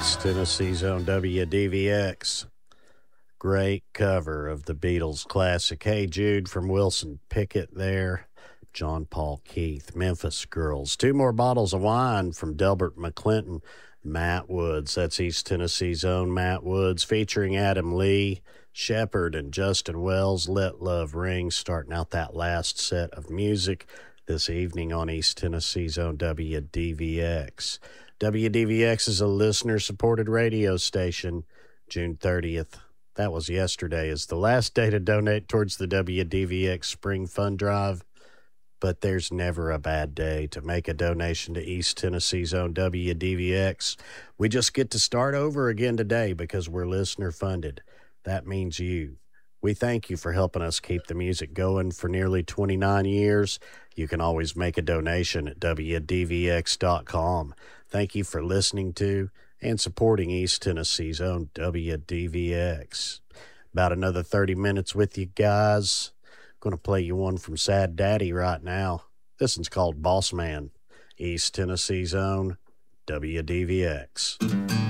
East Tennessee's own WDVX. Great cover of the Beatles classic Hey Jude from Wilson Pickett there. John Paul Keith, Memphis Girls. 2 more bottles of wine from Delbert McClinton. Matt Woods, that's East Tennessee's own Matt Woods, featuring Adam Lee, Shepard, and Justin Wells. Let Love Ring, starting out that last set of music this evening on East Tennessee's own WDVX. WDVX is a listener-supported radio station. June 30th, that was yesterday, is the last day to donate towards the WDVX Spring Fund Drive. But there's never a bad day to make a donation to East Tennessee's own WDVX. We just get to start over again today because we're listener-funded. That means you. We thank you for helping us keep the music going for nearly 29 years. You can always make a donation at WDVX.com. Thank you for listening to and supporting East Tennessee's own WDVX. About another 30 minutes with you guys. Going to play you one from Sad Daddy right now. This one's called Boss Man. East Tennessee's own WDVX.